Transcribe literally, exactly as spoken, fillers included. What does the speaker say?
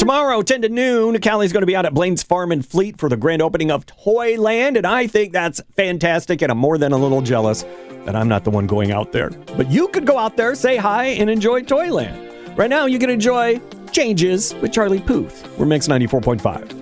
Tomorrow, ten to noon, Callie's going to be out at Blaine's Farm and Fleet for the grand opening of Toyland, and I think that's fantastic, and I'm more than a little jealous that I'm not the one going out there. But you could go out there, say hi, and enjoy Toyland. Right now, you can enjoy Changes with Charlie Puth. We're Mix ninety-four point five.